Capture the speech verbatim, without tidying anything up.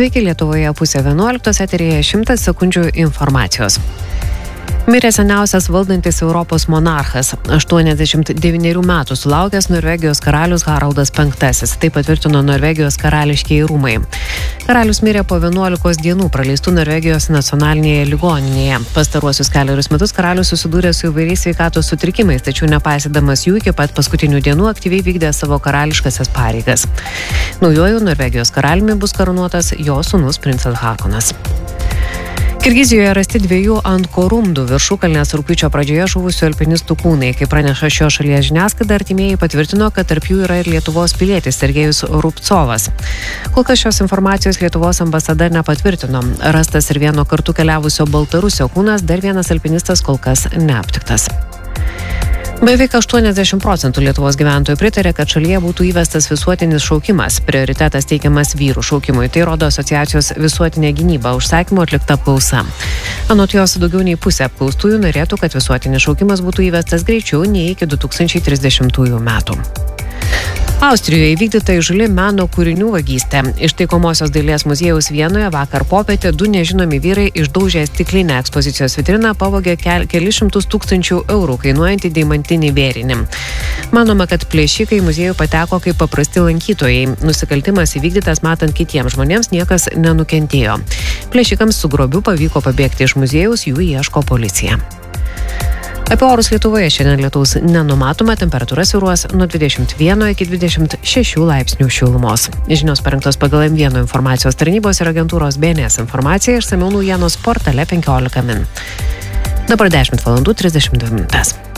Sveiki, Lietuvoje pusė vienuoliktos, eteryje šimtas sekundžių informacijos. Mirė seniausias valdantis Europos monarchas. aštuoniasdešimt devynerių metų sulaukęs Norvegijos karalius Haraldas penktasis. Tai patvirtino Norvegijos karališkieji rūmai. Karalius mirė po vienuolikos dienų praleistų Norvegijos nacionalinėje ligoninėje. Pastaruosius keliarius metus karalius susidūrė su įvairiais sveikatos sutrikimais, tačiau nepaisydamas jų iki pat paskutinių dienų aktyviai vykdė savo karališkasias pareigas. Naujuoju Norvegijos karaliumi bus karūnuotas jo sūnus princas Hakonas. Kirgizijoje rasti dviejų ant Korumdų viršukalnės rugpjūčio pradžioje žuvusių alpinistų kūnai. Kaip praneša šios šalies žiniasklaida, artimieji patvirtino, kad tarp jų yra ir Lietuvos pilietis Sergejus Rubcovas. Kol kas šios informacijos Lietuvos ambasada nepatvirtino. Rastas ir vieno kartu keliavusio Baltarusio kūnas, dar vienas alpinistas kol kas neaptiktas. Beveik aštuoniasdešimt procentų Lietuvos gyventojų pritarė, kad šalyje būtų įvestas visuotinis šaukimas. Prioritetas teikiamas vyrų šaukimui. Tai rodo asociacijos Visuotinė gynyba užsakymu atlikta apklausa. Anot jos, daugiau nei pusė apklaustųjų norėtų, kad visuotinis šaukimas būtų įvestas greičiau nei iki du tūkstančiai trisdešimtųjų metų. Austrijoje įvykdyta įžūli meno kūrinių vagystė. Iš taikomosios dailės muziejaus Vienoje vakar popietę du nežinomi vyrai išdaužė stiklinę ekspozicijos vitriną, pavogė kel, kelis šimtus tūkstančių eurų kainuojantį deimantinį vėrinį. Manoma, kad plėšikai į muziejų pateko kaip paprasti lankytojai. Nusikaltimas įvykdytas matant kitiems žmonėms, niekas nenukentėjo. Plėšikams su grobiu pavyko pabėgti iš muziejaus, jų ieško policija. Apie orus Lietuvoje šiandien lietaus nenumatoma, temperatūra svyruos nuo dvidešimt vieno iki dvidešimt šešių laipsnių šilumos. Žinios parengtos pagal M vienas informacijos tarnybos ir agentūros B N S informaciją, išsamiau naujienos portale penkiolika min. Dabar dešimt valandų trisdešimt dvi minutės.